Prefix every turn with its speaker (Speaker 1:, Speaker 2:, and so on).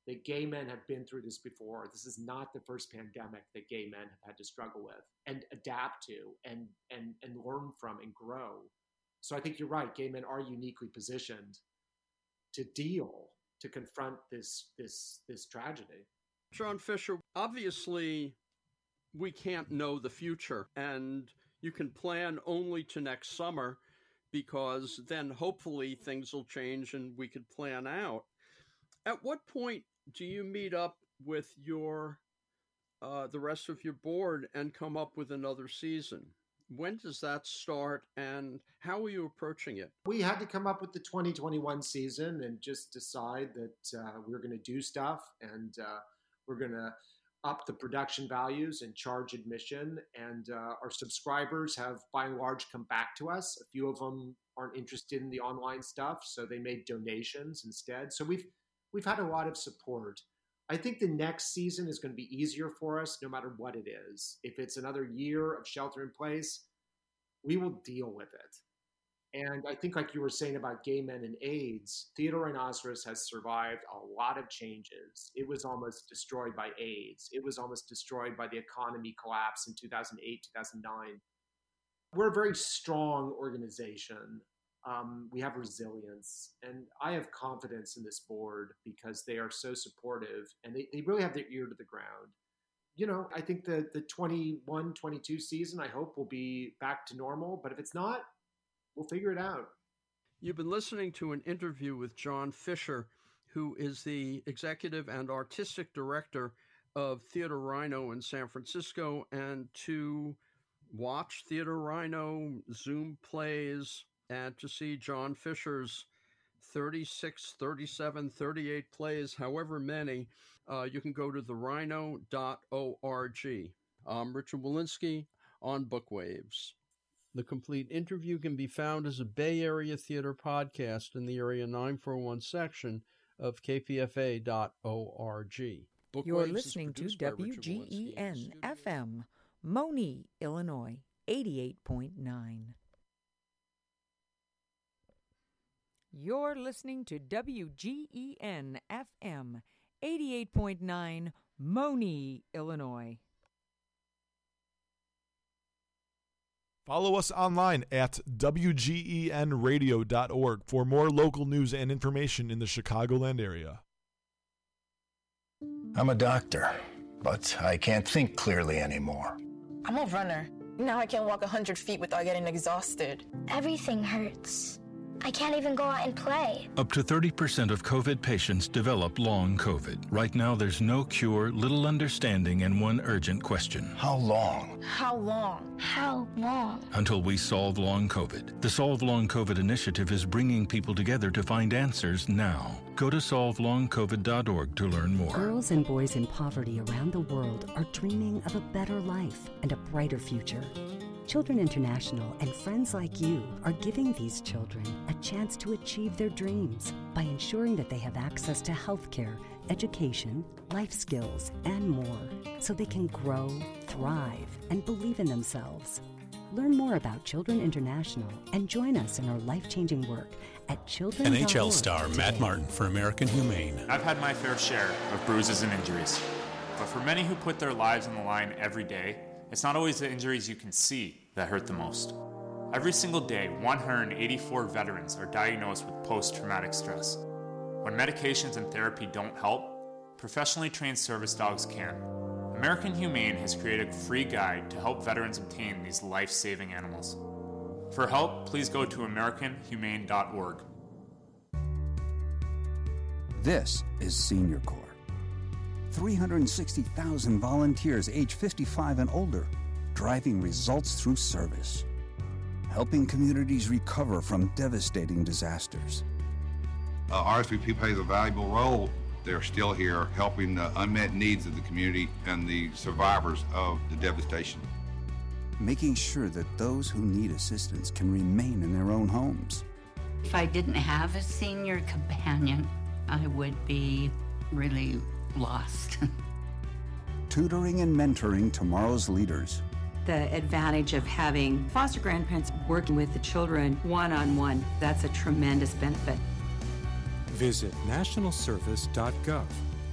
Speaker 1: that gay men have been through this before. This is not the first pandemic that gay men have had to struggle with and adapt to and learn from and grow. So I think you're right. Gay men are uniquely positioned to confront this tragedy.
Speaker 2: John Fisher, obviously we can't know the future, and you can plan only to next summer, because then hopefully things will change and we could plan out. At what point do you meet up with your the rest of your board and come up with another season? When does that start, and how are you approaching it?
Speaker 1: We had to come up with the 2021 season and just decide that we're going to do stuff, and we're going to up the production values and charge admission. And our subscribers have, by and large, come back to us. A few of them aren't interested in the online stuff, so they made donations instead. So we've had a lot of support. I think the next season is going to be easier for us, no matter what it is. If it's another year of shelter in place, we will deal with it. And I think, like you were saying about gay men and AIDS, Theodore Rhinoceros has survived a lot of changes. It was almost destroyed by AIDS. It was almost destroyed by the economy collapse in 2008, 2009. We're a very strong organization. We have resilience, and I have confidence in this board because they are so supportive, and they really have their ear to the ground. You know, I think the 21-22 season, I hope, will be back to normal, but if it's not, we'll figure it out.
Speaker 2: You've been listening to an interview with John Fisher, who is the executive and artistic director of Theater Rhino in San Francisco. And to watch Theater Rhino Zoom plays and to see John Fisher's 36, 37, 38 plays, however many, you can go to therhino.org. I'm Richard Walensky on Bookwaves. The complete interview can be found as a Bay Area Theater podcast in the Area 941 section of kpfa.org.
Speaker 3: You're listening to WGEN-FM, Moni, Illinois, 88.9. You're listening to WGEN-FM, 88.9, Moni, Illinois.
Speaker 4: Follow us online at WGENradio.org for more local news and information in the Chicagoland area.
Speaker 5: I'm a doctor, but I can't think clearly anymore.
Speaker 6: I'm a runner. Now I can walk 100 feet without getting exhausted.
Speaker 7: Everything hurts. I can't even go out and play.
Speaker 8: Up to 30% of COVID patients develop long COVID. Right now, there's no cure, little understanding, and one urgent question.
Speaker 5: How long?
Speaker 6: How long?
Speaker 7: How long?
Speaker 8: Until we solve long COVID. The Solve Long COVID initiative is bringing people together to find answers now. Go to solvelongcovid.org to learn more.
Speaker 9: Girls and boys in poverty around the world are dreaming of a better life and a brighter future. Children International and friends like you are giving these children a chance to achieve their dreams by ensuring that they have access to health care, education, life skills, and more, so they can grow, thrive, and believe in themselves. Learn more about Children International and join us in our life-changing work at children.org.
Speaker 10: NHL star Matt Martin for American Humane.
Speaker 11: I've had my fair share of bruises and injuries, but for many who put their lives on the line every day, it's not always the injuries you can see that hurt the most. Every single day, 184 veterans are diagnosed with post-traumatic stress. When medications and therapy don't help, professionally trained service dogs can. American Humane has created a free guide to help veterans obtain these life-saving animals. For help, please go to AmericanHumane.org.
Speaker 12: This is Senior Corps. 360,000 volunteers age 55 and older, driving results through service, helping communities recover from devastating disasters.
Speaker 13: RSVP plays a valuable role. They're still here helping the unmet needs of the community and the survivors of the devastation.
Speaker 12: Making sure that those who need assistance can remain in their own homes.
Speaker 14: If I didn't have a senior companion, I would be really lost.
Speaker 12: Tutoring and mentoring tomorrow's leaders.
Speaker 15: The advantage of having foster grandparents working with the children one-on-one, that's a tremendous benefit.
Speaker 10: Visit nationalservice.gov